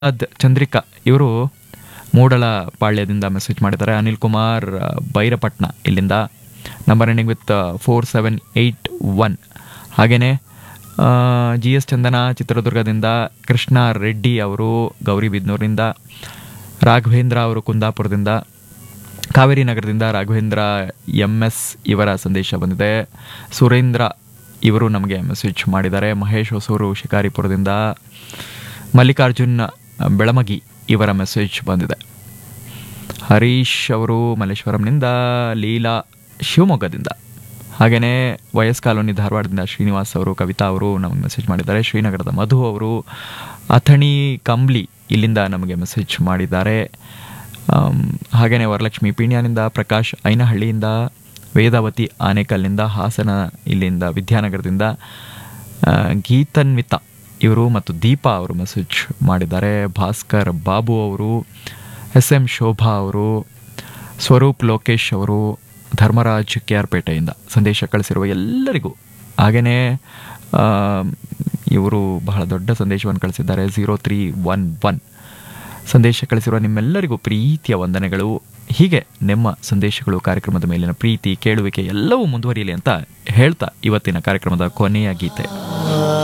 ಚಂದ್ರಿಕಾ ಇವರು ಮೂಡಲ ಪಾಳ್ಯದಿಂದ ಮೆಸೇಜ್ ಮಾಡಿದ್ದಾರೆ. ಅನಿಲ್ ಕುಮಾರ್ ಬೈರಪಟ್ನ ಇಲ್ಲಿಂದ ನಂಬರ್ ಎಂಡಿಂಗ್ ವಿತ್ 4781. ಹಾಗೆಯೇ ಜಿ ಎಸ್ ಚಂದನ ಚಿತ್ರದುರ್ಗದಿಂದ, ಕೃಷ್ಣ ರೆಡ್ಡಿ ಅವರು ಗೌರಿಬಿದನೂರಿನಿಂದ, ರಾಘವೇಂದ್ರ ಅವರು ಕುಂದಾಪುರದಿಂದ, ಕಾವೇರಿ ನಗರದಿಂದ ರಾಘವೇಂದ್ರ MS ಇವರ ಸಂದೇಶ ಬಂದಿದೆ. ಸುರೇಂದ್ರ ಇವರು ನಮಗೆ ಮೆಸೇಜ್ ಮಾಡಿದ್ದಾರೆ. ಮಹೇಶ್ ಹೊಸೂರು ಶಿಕಾರಿಪುರದಿಂದ, ಮಲ್ಲಿಕಾರ್ಜುನ್ ಬೆಳಮಗಿ ಇವರ ಮೆಸೇಜ್ ಬಂದಿದೆ. ಹರೀಶ್ ಅವರು ಮಲ್ಲೇಶ್ವರಂನಿಂದ, ಲೀಲಾ ಶಿವಮೊಗ್ಗದಿಂದ, ಹಾಗೆಯೇ ವಯಸ್ ಕಾಲೋನಿ ಧಾರವಾಡದಿಂದ ಶ್ರೀನಿವಾಸ್ ಅವರು, ಕವಿತಾ ಅವರು ನಮಗೆ ಮೆಸೇಜ್ ಮಾಡಿದ್ದಾರೆ. ಶ್ರೀನಗರದ ಮಧು ಅವರು, ಅಥಣಿ ಕಂಬ್ಲಿ ಇಲ್ಲಿಂದ ನಮಗೆ ಮೆಸೇಜ್ ಮಾಡಿದ್ದಾರೆ. ಹಾಗೆಯೇ ವರಲಕ್ಷ್ಮಿ ಪೀಣ್ಯನಿಂದ, ಪ್ರಕಾಶ್ ಐನಹಳ್ಳಿಯಿಂದ, ವೇದಾವತಿ ಆನೇಕಲ್ನಿಂದ, ಹಾಸನ ಇಲ್ಲಿಂದ ವಿದ್ಯಾನಗರದಿಂದ, ಗೀತನ್ವಿತಾ ಇವರು ಮತ್ತು ದೀಪಾ ಅವರು ಮೆಸೇಜ್ ಮಾಡಿದ್ದಾರೆ. ಭಾಸ್ಕರ್ ಬಾಬು ಅವರು, SM ಶೋಭಾ ಅವರು, ಸ್ವರೂಪ್ ಲೋಕೇಶ್ ಅವರು, ಧರ್ಮರಾಜ್ KR ಪೇಟೆಯಿಂದ ಸಂದೇಶ ಕಳಿಸಿರುವ ಎಲ್ಲರಿಗೂ, ಹಾಗೆಯೇ ಇವರು ಬಹಳ ದೊಡ್ಡ ಸಂದೇಶವನ್ನು ಕಳಿಸಿದ್ದಾರೆ. 0311 ಸಂದೇಶ ಕಳಿಸಿರುವ ನಿಮ್ಮೆಲ್ಲರಿಗೂ ಪ್ರೀತಿಯ ವಂದನೆಗಳು. ಹೀಗೆ ನಿಮ್ಮ ಸಂದೇಶಗಳು, ಕಾರ್ಯಕ್ರಮದ ಮೇಲಿನ ಪ್ರೀತಿ, ಕೇಳುವಿಕೆ ಎಲ್ಲವೂ ಮುಂದುವರಿಯಲಿ ಅಂತ ಹೇಳ್ತಾ ಇವತ್ತಿನ ಕಾರ್ಯಕ್ರಮದ ಕೊನೆಯ ಗೀತೆ